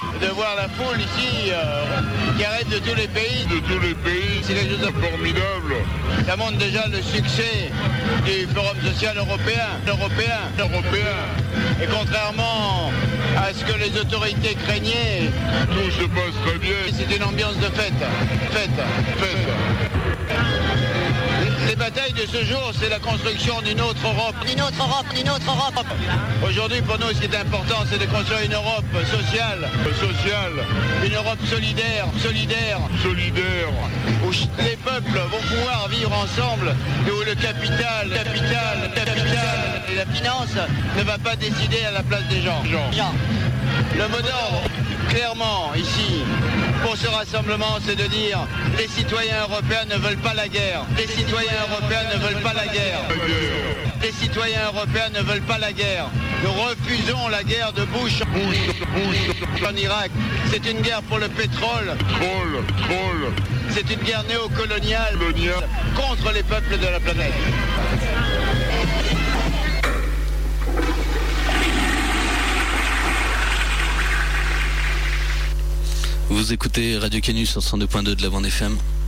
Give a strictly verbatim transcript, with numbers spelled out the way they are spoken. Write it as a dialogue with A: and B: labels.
A: de voir la foule ici euh, qui arrête de tous les pays.
B: De tous les pays,
A: c'est quelque chose de
B: formidable.
A: Ça montre déjà le succès du Forum social européen. Européen.
B: Européen.
A: Et contrairement à ce que les autorités craignaient,
B: tout se passe très bien.
A: C'est une ambiance de fête. Fête.
B: Fête.
A: Les batailles de ce jour, c'est la construction d'une autre Europe.
C: D'une autre Europe, d'une autre Europe.
A: Aujourd'hui, pour nous, ce qui est important, c'est de construire une Europe sociale.
B: Sociale.
A: Une Europe solidaire, solidaire.
B: Solidaire.
A: Où les peuples vont pouvoir vivre ensemble et où le capital, capital, capital et la finance ne va pas décider à la place des gens.
B: Jean.
C: Jean.
A: Le mot d'ordre, clairement, ici, pour ce rassemblement, c'est de dire les citoyens européens ne veulent pas la guerre. Les citoyens européens ne veulent pas la guerre. Les citoyens européens ne veulent pas la guerre. Nous refusons la guerre de Bush,
B: Bush, Bush.
A: en Irak. C'est une guerre pour le pétrole.
B: Pétrole, pétrole.
A: C'est une guerre néocoloniale
B: Colonial.
A: contre les peuples de la planète.
D: Vous écoutez Radio Canus sur cent deux point deux de la bande F M.